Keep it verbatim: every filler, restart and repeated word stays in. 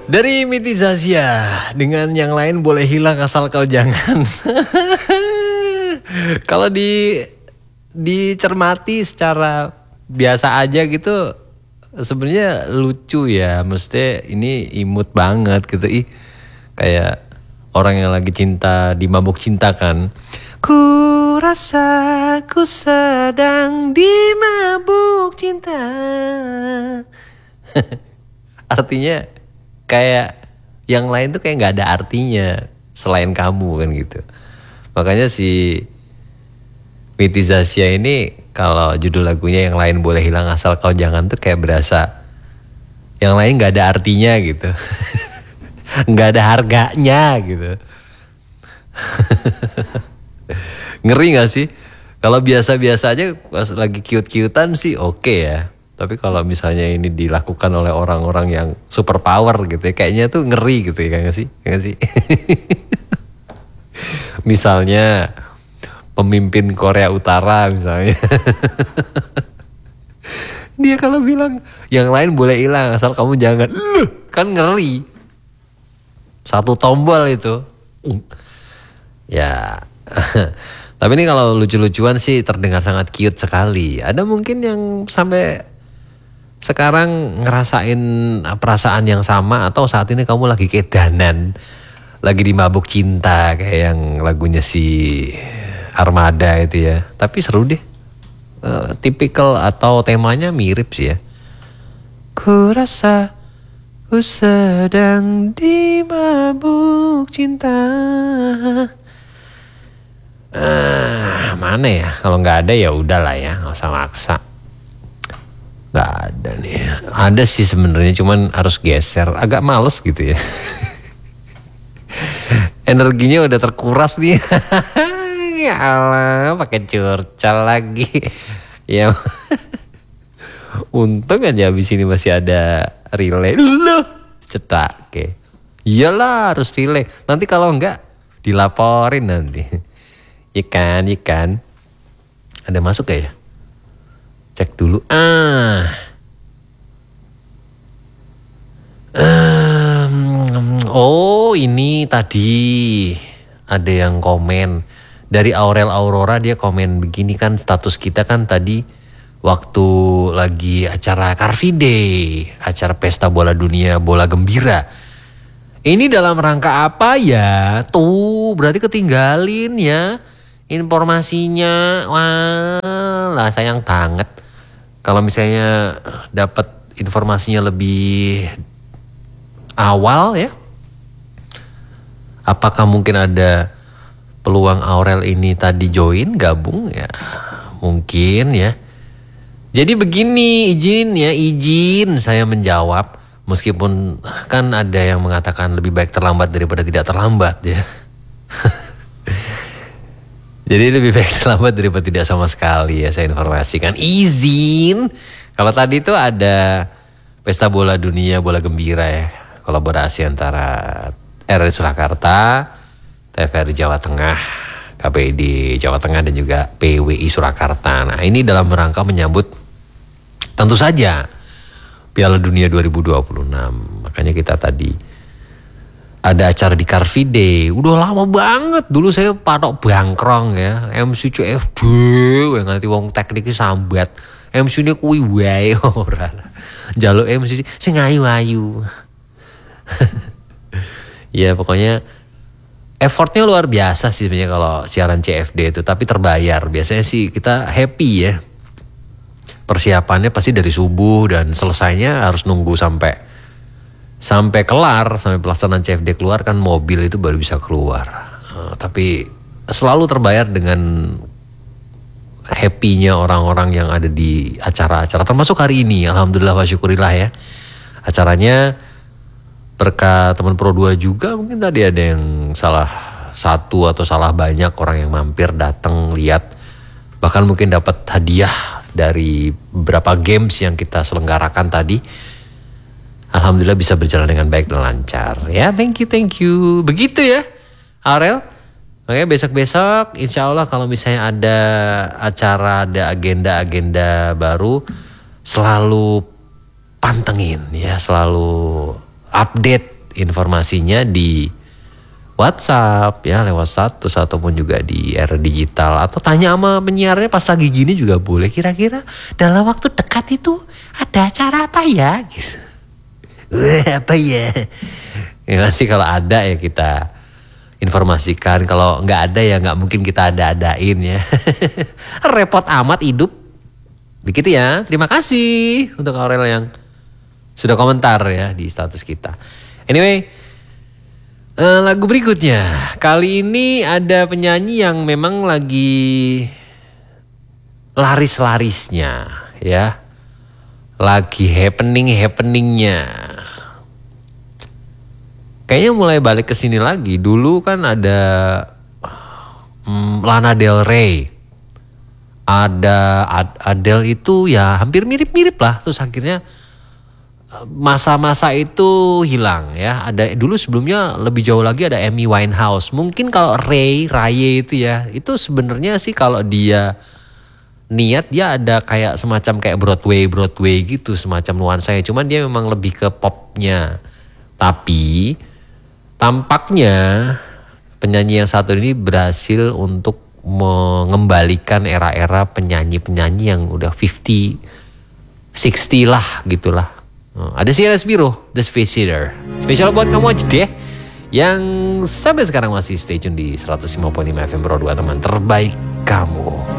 Dari Miti Zazia, dengan yang lain boleh hilang asal kau jangan. Kalau di dicermati secara biasa aja gitu, sebenarnya lucu ya. Mesti ini imut banget gitu. Ih, kayak orang yang lagi cinta, dimabuk cinta kan. Ku rasa ku sedang dimabuk cinta. Artinya kayak yang lain tuh kayak nggak ada artinya selain kamu kan gitu. Makanya si Miti Zazia ini kalau judul lagunya yang lain boleh hilang asal kau jangan tuh kayak berasa yang lain nggak ada artinya gitu. Nggak ada harganya gitu. Ngeri gak sih? Kalau biasa-biasa aja pas lagi cute-cutean sih oke okay ya. Tapi kalau misalnya ini dilakukan oleh orang-orang yang super power gitu ya, kayaknya tuh ngeri gitu ya, kayak gak sih? Kayak gak sih? Misalnya pemimpin Korea Utara misalnya. Dia kalau bilang yang lain boleh hilang asal kamu jangan. Kan ngeri. Satu tombol itu. Ya. Tapi ini kalau lucu-lucuan sih terdengar sangat cute sekali. Ada mungkin yang sampai sekarang ngerasain perasaan yang sama, atau saat ini kamu lagi kedanan, lagi dimabuk cinta kayak yang lagunya si Armada itu ya. Tapi seru deh. Uh, tipikal atau temanya mirip sih ya. Ku rasa ku sedang dimabuk cinta. Ah, mana ya? Kalau nggak ada ya udahlah ya, nggak usah maksa. Nggak ada nih. Ada sih sebenarnya, cuman harus geser. Agak males gitu ya. Energinya udah terkuras nih. Ya Allah, pakai curcol lagi. Ya. Untung aja abis ini masih ada relay. Loh, cetak. Oke. Iyalah harus relay. Nanti kalau enggak dilaporin nanti. Ikan, ikan. Ada masuk gak ya? Cek dulu. Ah. Um, oh, ini tadi ada yang komen dari Aurel Aurora. Dia komen begini kan, status kita kan tadi waktu lagi acara Car Free Day, acara pesta bola dunia, bola gembira. Ini dalam rangka apa ya? Tuh, berarti ketinggalin ya informasinya. Wah, lah sayang banget. Kalau misalnya dapat informasinya lebih awal ya. Apakah mungkin ada peluang Aurel ini tadi join, gabung ya? Mungkin ya. Jadi begini, izin ya, izin saya menjawab. Meskipun kan ada yang mengatakan lebih baik terlambat daripada tidak terlambat ya. Jadi lebih baik terlambat daripada tidak sama sekali ya, saya informasikan. Izin. Kalau tadi itu ada pesta bola dunia, bola gembira ya. Kolaborasi antara R R I Surakarta, T V R I Jawa Tengah, K P I D Jawa Tengah dan juga P W I Surakarta. Nah ini dalam rangka menyambut tentu saja Piala Dunia dua ribu dua puluh enam. Makanya kita tadi ada acara di Car Free Day. Udah lama banget. Dulu saya patok bangkrong ya. M C C F D. Yang nanti wong tekniknya sambat. M C ini kuwi wae ora. Jaluk M C sing ayu-ayu. Ya pokoknya effortnya luar biasa sih sebenarnya kalau siaran C F D itu. Tapi terbayar. Biasanya sih kita happy ya. Persiapannya pasti dari subuh dan selesainya harus nunggu sampai sampai kelar, sampai pelaksanaan C F D keluar kan mobil itu baru bisa keluar. Uh, tapi selalu terbayar dengan happy-nya orang-orang yang ada di acara-acara. Termasuk hari ini, alhamdulillah wa syukurillah ya. Acaranya berkat teman Pro dua juga, mungkin tadi ada yang salah satu atau salah banyak orang yang mampir datang lihat. Bahkan mungkin dapat hadiah dari beberapa games yang kita selenggarakan tadi. Alhamdulillah bisa berjalan dengan baik dan lancar. Ya, thank you, thank you. Begitu ya, Aurel. Oke, besok-besok insya Allah kalau misalnya ada acara, ada agenda-agenda baru, selalu pantengin ya, selalu update informasinya di WhatsApp ya, lewat status ataupun juga di era digital, atau tanya sama penyiarnya pas lagi gini juga boleh, kira-kira dalam waktu dekat itu ada acara apa ya gitu. Wah, apa ya? Ya nanti kalau ada ya kita informasikan, kalau nggak ada ya nggak mungkin kita ada-adain ya. Repot amat hidup. Begitu ya. Terima kasih untuk Aurel yang sudah komentar ya di status kita. Anyway, eh, lagu berikutnya. Kali ini ada penyanyi yang memang lagi laris-larisnya ya. Lagi happening-happeningnya. Kayaknya mulai balik ke sini lagi. Dulu kan ada um, Lana Del Rey. Ada Ad- Adele itu ya hampir mirip-mirip lah. Terus akhirnya masa-masa itu hilang ya. Ada dulu sebelumnya lebih jauh lagi ada Amy Winehouse. Mungkin kalau Ray, Ray itu ya, itu sebenarnya sih kalau dia niat dia ada kayak semacam kayak Broadway, Broadway gitu, semacam nuansanya. Cuman dia memang lebih ke popnya. Tapi tampaknya penyanyi yang satu ini berhasil untuk mengembalikan era-era penyanyi-penyanyi yang udah lima puluh, enam puluh lah gitulah. Ada Sierra Spiro, The Space Eater. Spesial buat kamu aja deh, yang sampai sekarang masih stay tune di seratus lima puluh lima F M Pro dua, teman terbaik kamu.